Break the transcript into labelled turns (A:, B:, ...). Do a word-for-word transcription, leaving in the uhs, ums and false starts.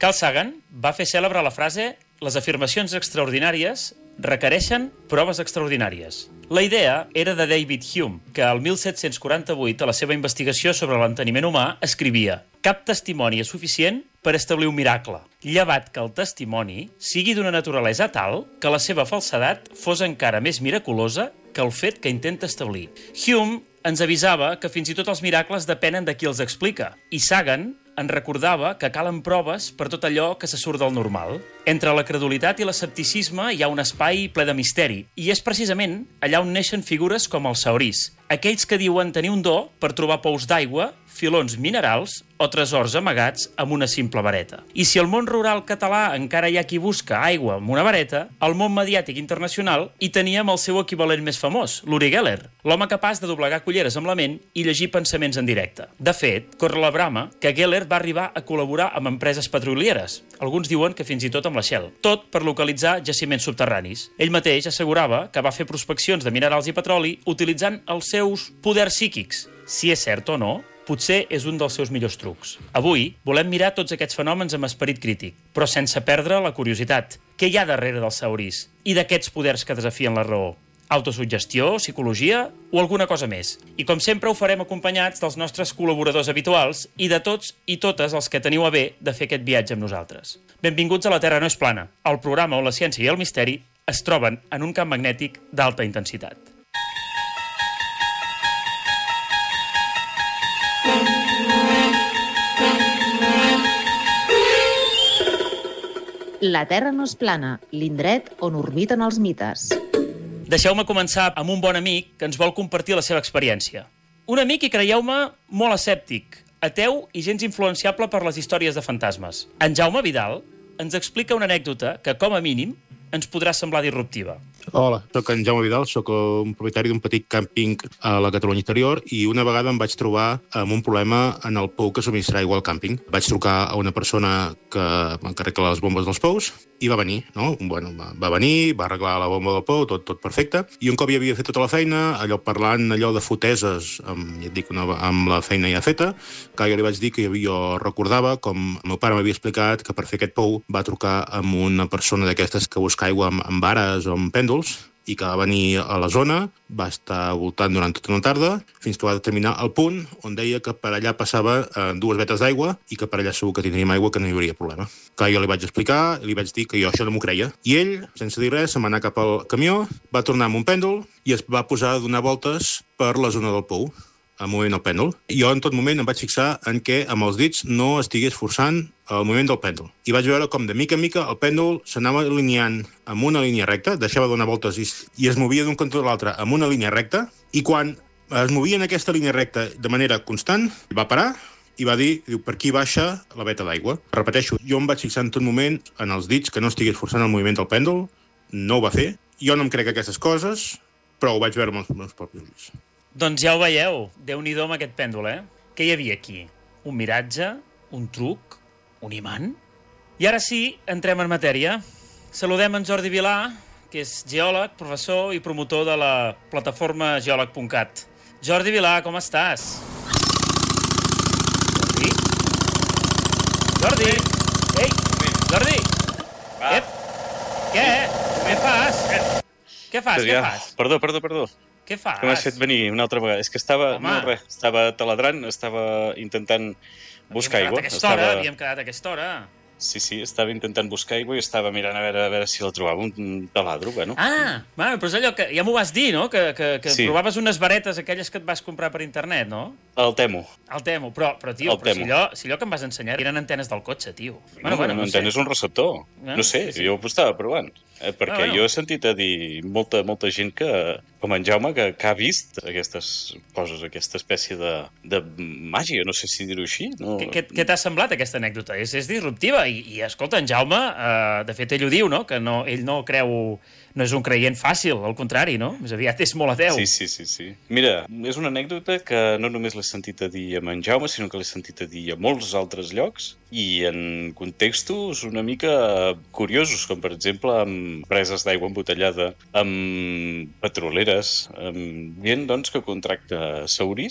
A: Carl Sagan va fer cèlebre la frase «Les afirmacions extraordinàries requereixen proves extraordinàries». La idea era de David Hume, que al mil set-cents quaranta-vuit, a la seva investigació sobre l'enteniment humà, escrivia «Cap testimoni és suficient per establir un miracle, llevat que el testimoni sigui d'una naturalesa tal que la seva falsedat fos encara més miraculosa que el fet que intenta establir». Hume ens avisava que fins i tot els miracles depenen de qui els explica, i Sagan en recordava que calen proves per tot allò que se surt del normal. Entre la credulitat i l'escepticisme hi ha un espai ple de misteri, i és precisament allà on neixen figures com els saurís, aquells que diuen tenir un do per trobar pous d'aigua, filons minerals o tresors amagats amb una simple vareta. I si al món rural català encara hi ha qui busca aigua amb una vareta, al món mediàtic internacional hi teníem el seu equivalent més famós, l'Uri Geller, l'home capaç de doblegar culleres amb la ment i llegir pensaments en directe. De fet, corre la brama que Geller va arribar a col·laborar amb empreses petrolieres, alguns diuen que fins i tot amb la Shell, tot per localitzar jaciments subterranis. Ell mateix assegurava que va fer prospeccions de minerals i petroli utilitzant els seus poders psíquics. Si és cert o no, potser és un dels seus millors trucs. Avui volem mirar tots aquests fenòmens amb esperit crític, però sense perdre la curiositat. Què hi ha darrere dels saurís i d'aquests poders que desafien la raó? Autosuggestió, psicologia o alguna cosa més? I com sempre ho farem acompanyats dels nostres col·laboradors habituals i de tots i totes els que teniu a bé de fer aquest viatge amb nosaltres. Benvinguts a La Terra no és plana, el programa on la ciència i el misteri es troben en un camp magnètic d'alta intensitat.
B: La Terra no és plana, l'indret on orbiten els mites.
A: Deixeu-me començar amb un bon amic que ens vol compartir la seva experiència. Un amic, i creieu-me, molt escèptic, ateu i gens influenciable per les històries de fantasmes. En Jaume Vidal ens explica una anècdota que, com a mínim, ens podrà semblar disruptiva.
C: Hola, soc en Jaume Vidal, soc un propietari d'un petit càmping a la Catalunya interior i una vegada em vaig trobar amb un problema en el pou que subministra aigua al càmping. Vaig trucar a una persona que m'encarrega les bombes dels pous i va venir, no? Bueno, va, va venir, va arreglar la bomba del pou, tot, tot perfecte, i un cop ja havia fet tota la feina, allò parlant allò de foteses, amb, ja et dic, una, amb la feina ja feta, que jo li vaig dir que jo recordava com el meu pare m'havia explicat que per fer aquest pou va trucar amb una persona d'aquestes que busca aigua amb, amb vares o amb pèndols, i que va venir a la zona, va estar voltant durant tota una tarda, fins que va determinar el punt on deia que per allà passava eh, dues vetes d'aigua i que per allà segur que tindríem aigua, que no hi hauria problema. Clar, jo li vaig explicar, li vaig dir que jo això no m'ho creia. I ell, sense dir res, se'n va anar cap al camió, va tornar amb un pèndol i es va posar a donar voltes per la zona del pou, movent el pèndol. Jo en tot moment em vaig fixar en què amb els dits no estigués forçant el moviment del pèndol. I vaig veure com de mica en mica el pèndol s'anava alineant amb una línia recta, deixava de donar voltes i, i es movia d'un cantó a l'altre amb una línia recta, i quan es movia en aquesta línia recta de manera constant, va parar i va dir, diu, per aquí baixa la veta d'aigua. Repeteixo, jo em vaig fixar en tot moment en els dits que no estigués forçant el moviment del pèndol, no ho va fer. Jo no em crec aquestes coses, però ho vaig veure amb els meus propis ulls.
A: Doncs ja ho veieu, Déu-n'hi-do amb aquest pèndol, eh? Què hi havia aquí? Un miratge? Un truc? Un imant? I ara sí, entrem en matèria. Saludem en Jordi Vilà, que és geòleg, professor i promotor de la plataforma geòleg punt cat. Jordi Vilà, com estàs? Jordi? Jordi? Ei, Jordi! Què? Què? Què fas? Què fas? Què fas?
D: Perdó, perdó, perdó.
A: Què fas?
D: Que m'has fet venir una altra vegada. És que estava, no, res, estava taladrant, estava intentant buscar aigua.
A: Havíem quedat a aquesta hora, havíem quedat a aquesta hora.
D: Sí, sí, estava intentant buscar aigua i estava mirant a veure, a veure si la trobava, un taladro, bueno.
A: Ah, bueno, però és allò que ja m'ho vas dir, no? Que, que, que
D: sí.
A: Provaves unes varetes, aquelles que et vas comprar per internet, no?
D: El temo.
A: El temo, però, però tio, però si, allò, si allò que em vas ensenyar eren antenes del cotxe, tio.
D: Bueno, no, bueno, no antenes és un receptor. No, no sé, sí, sí. Jo ho estava provant. Eh, perquè ah, bueno. Jo he sentit a dir molta, molta gent que, com en Jaume, que, que ha vist aquestes coses, aquesta espècie de, de màgia, no sé si dir-ho així. No...
A: Què, què, què t'ha semblat aquesta anècdota? És, és disruptiva i, i escolta, en Jaume, eh, de fet ell ho diu, no? Que no, ell no creu... No és un creient fàcil, al contrari, no? Més aviat és molt ateu.
D: Sí, sí, sí, sí. Mira, és una anècdota que no només l'he sentit a dir amb en Jaume, sinó que l'he sentit a dir a molts altres llocs i en contextos una mica curiosos, com per exemple amb preses d'aigua embotellada, amb petroleres, amb gent doncs, que contracta saurís